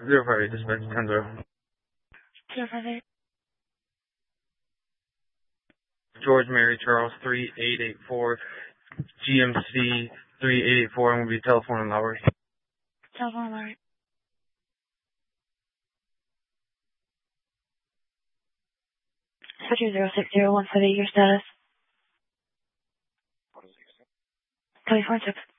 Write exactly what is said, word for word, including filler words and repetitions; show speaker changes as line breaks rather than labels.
Zero five eight dispatch, ten zero.
Zero five eight.
George Mary Charles three eight eight four, G M C three eight eight four, and will be telephone and Lowry.
Telephone and Lowry. Switcher zero six zero one five eight, your status. Copy four and six.